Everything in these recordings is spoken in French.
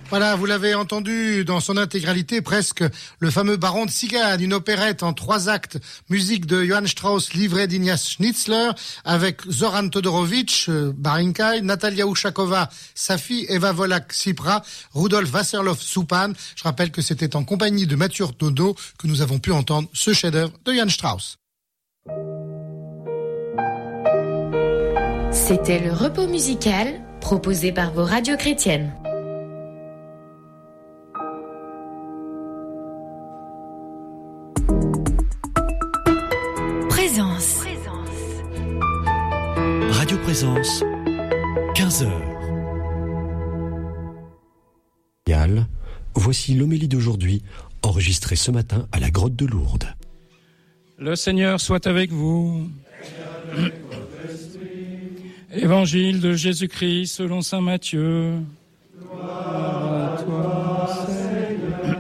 Voilà, vous l'avez entendu dans son intégralité, presque le fameux Baron de Cigane, une opérette en 3 actes, musique de Johann Strauss, livret d'Ignaz Schnitzler, avec Zoran Todorovic, Barinkai, Natalia Ushakova, Safi, Eva Volak-Sipra, Rudolf Wasserloff-Soupan. Je rappelle que c'était en compagnie de Mathieu Dodo que nous avons pu entendre ce chef-d'œuvre de Johann Strauss. C'était le repos musical proposé par vos radios chrétiennes. Présence. Radio Présence, 15h. Voici l'homélie d'aujourd'hui, enregistrée ce matin à la grotte de Lourdes. Le Seigneur soit avec vous. Évangile de Jésus-Christ selon saint Matthieu. Gloire à toi, Seigneur.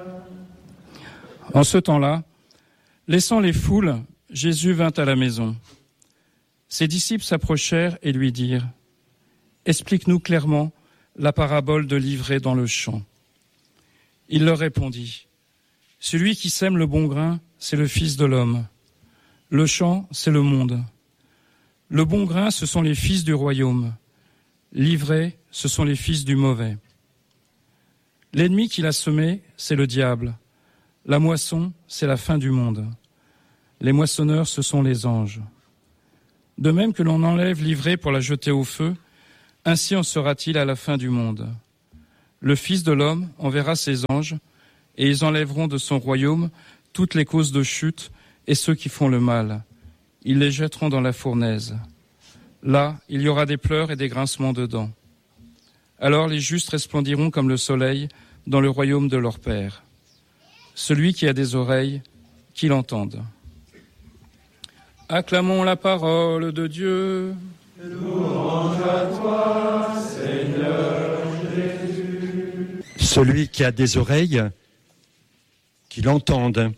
En ce temps-là, laissant les foules, Jésus vint à la maison. Ses disciples s'approchèrent et lui dirent : « Explique-nous clairement la parabole de l'ivraie dans le champ. » Il leur répondit : « Celui qui sème le bon grain, c'est le Fils de l'homme. Le champ, c'est le monde. Le bon grain, ce sont les fils du royaume. L'ivraie, ce sont les fils du mauvais. L'ennemi qui l'a semé, c'est le diable. La moisson, c'est la fin du monde. Les moissonneurs, ce sont les anges. De même que l'on enlève l'ivraie pour la jeter au feu, ainsi en sera-t-il à la fin du monde. Le Fils de l'homme enverra ses anges, et ils enlèveront de son royaume toutes les causes de chute et ceux qui font le mal. Ils les jetteront dans la fournaise. Là, il y aura des pleurs et des grincements de dents. Alors les justes resplendiront comme le soleil dans le royaume de leur Père. Celui qui a des oreilles, qu'il entende. Acclamons la parole de Dieu. Louange à toi, Seigneur Jésus. Celui qui a des oreilles, qu'il entende.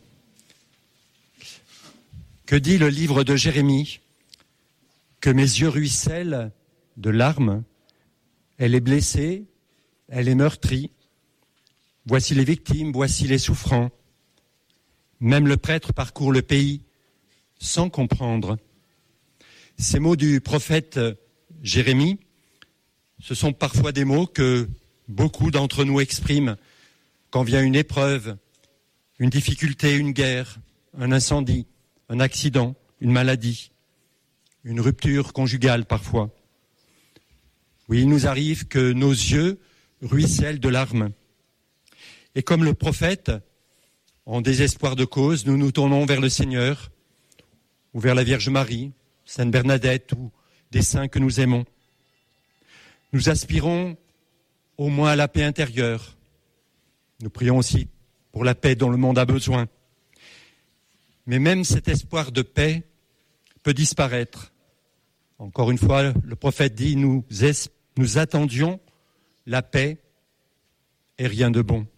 Que dit le livre de Jérémie ? Que mes yeux ruissellent de larmes. Elle est blessée, elle est meurtrie. Voici les victimes, voici les souffrants. Même le prêtre parcourt le pays sans comprendre. Ces mots du prophète Jérémie, ce sont parfois des mots que beaucoup d'entre nous expriment quand vient une épreuve, une difficulté, une guerre, un incendie, un accident, une maladie, une rupture conjugale parfois. Oui, il nous arrive que nos yeux ruissellent de larmes. Et comme le prophète, en désespoir de cause, nous nous tournons vers le Seigneur, ou vers la Vierge Marie, Sainte Bernadette, ou des saints que nous aimons. Nous aspirons au moins à la paix intérieure. Nous prions aussi pour la paix dont le monde a besoin. Mais même cet espoir de paix peut disparaître. Encore une fois, le prophète dit, nous attendions la paix et rien de bon.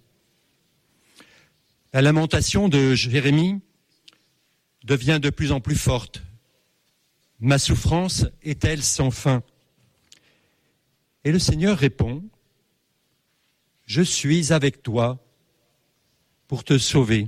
La lamentation de Jérémie devient de plus en plus forte. Ma souffrance est-elle sans fin ? Et le Seigneur répond, je suis avec toi pour te sauver.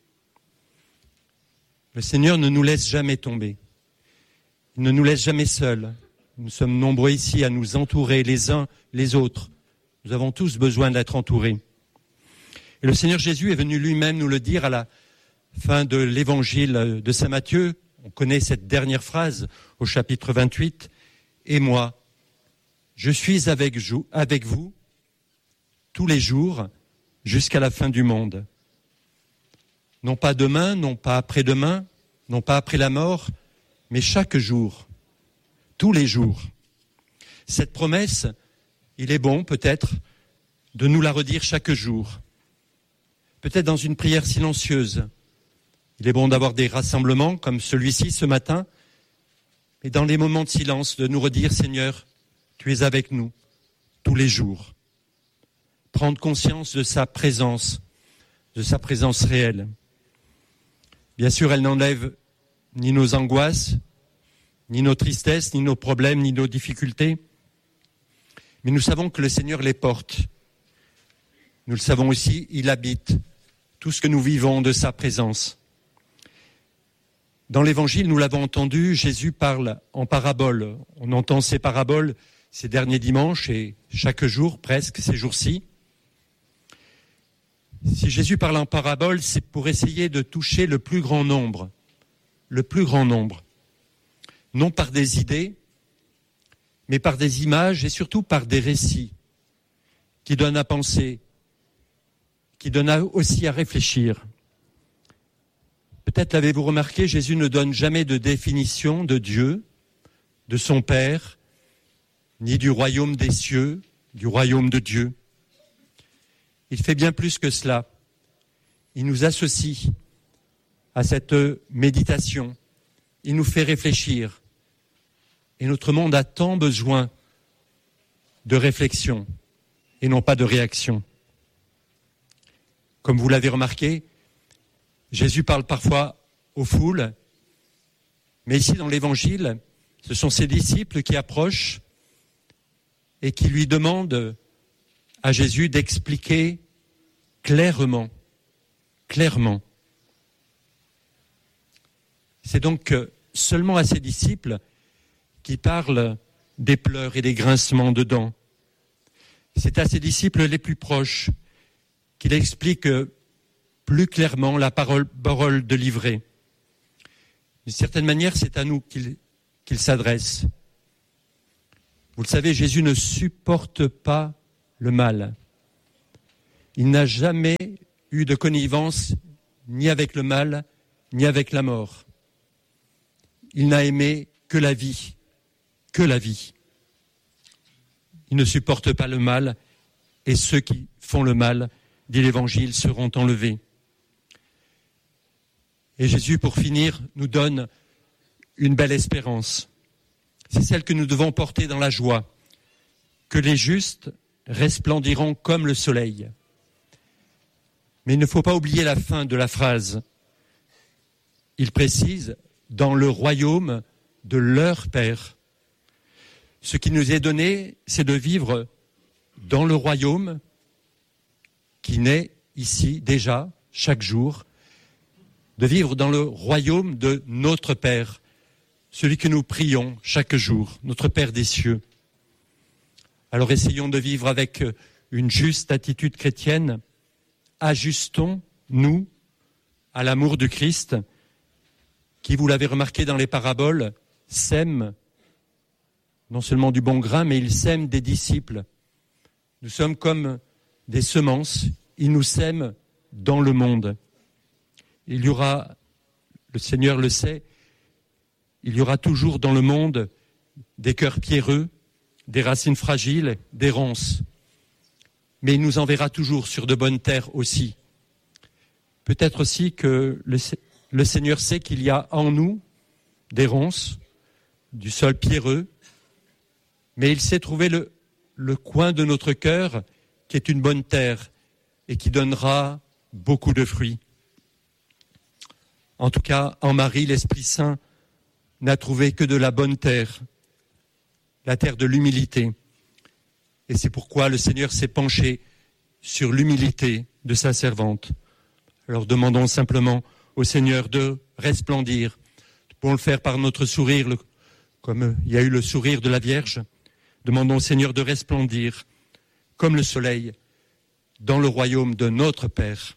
Le Seigneur ne nous laisse jamais tomber. Il ne nous laisse jamais seuls. Nous sommes nombreux ici à nous entourer les uns les autres. Nous avons tous besoin d'être entourés. Et le Seigneur Jésus est venu lui-même nous le dire à la fin de l'évangile de saint Matthieu. On connaît cette dernière phrase au chapitre 28. Et moi, je suis avec vous tous les jours jusqu'à la fin du monde. Non pas demain, non pas après-demain, non pas après la mort, mais chaque jour, tous les jours. Cette promesse, il est bon peut-être de nous la redire chaque jour. Peut-être dans une prière silencieuse. Il est bon d'avoir des rassemblements comme celui-ci ce matin, mais dans les moments de silence, de nous redire, Seigneur, tu es avec nous tous les jours. Prendre conscience de sa présence réelle. Bien sûr, elle n'enlève ni nos angoisses, ni nos tristesses, ni nos problèmes, ni nos difficultés. Mais nous savons que le Seigneur les porte. Nous le savons aussi, il habite tout ce que nous vivons de sa présence. Dans l'Évangile, nous l'avons entendu, Jésus parle en parabole. On entend ces paraboles ces derniers dimanches et chaque jour, presque, ces jours-ci. Si Jésus parle en parabole, c'est pour essayer de toucher le plus grand nombre. Le plus grand nombre. Non par des idées, mais par des images et surtout par des récits qui donnent à penser, qui donnent aussi à réfléchir. Peut-être l'avez-vous remarqué, Jésus ne donne jamais de définition de Dieu, de son Père, ni du royaume des cieux, du royaume de Dieu. Il fait bien plus que cela. Il nous associe à cette méditation. Il nous fait réfléchir. Et notre monde a tant besoin de réflexion et non pas de réaction. Comme vous l'avez remarqué, Jésus parle parfois aux foules, mais ici dans l'Évangile, ce sont ses disciples qui approchent et qui lui demandent à Jésus d'expliquer clairement. C'est donc seulement à ses disciples qui parlent des pleurs et des grincements de dents. C'est à ses disciples les plus proches qu'il explique plus clairement la parole de livrée. D'une certaine manière, c'est à nous qu'il s'adresse. Vous le savez, Jésus ne supporte pas le mal. Il n'a jamais eu de connivence ni avec le mal, ni avec la mort. Il n'a aimé que la vie. Il ne supporte pas le mal, et ceux qui font le mal, dit l'Évangile, seront enlevés. Et Jésus, pour finir, nous donne une belle espérance. C'est celle que nous devons porter dans la joie, que les justes resplendiront comme le soleil. Mais il ne faut pas oublier la fin de la phrase. Il précise, dans le royaume de leur Père. Ce qui nous est donné, c'est de vivre dans le royaume qui naît ici déjà, chaque jour, de vivre dans le royaume de notre Père, celui que nous prions chaque jour, notre Père des cieux. Alors essayons de vivre avec une juste attitude chrétienne, ajustons-nous à l'amour du Christ, qui, vous l'avez remarqué dans les paraboles, sème non seulement du bon grain, mais il sème des disciples. Nous sommes comme des semences, il nous sème dans le monde. Il y aura, le Seigneur le sait, il y aura toujours dans le monde des cœurs pierreux, des racines fragiles, des ronces. Mais il nous enverra toujours sur de bonnes terres aussi. Peut-être aussi que le Seigneur sait qu'il y a en nous des ronces, du sol pierreux, mais il sait trouver le coin de notre cœur qui est une bonne terre et qui donnera beaucoup de fruits. En tout cas, en Marie, l'Esprit Saint n'a trouvé que de la bonne terre, la terre de l'humilité. Et c'est pourquoi le Seigneur s'est penché sur l'humilité de sa servante. Alors demandons simplement au Seigneur de resplendir. Nous pouvons le faire par notre sourire, comme il y a eu le sourire de la Vierge. Demandons au Seigneur de resplendir comme le soleil dans le royaume de notre Père.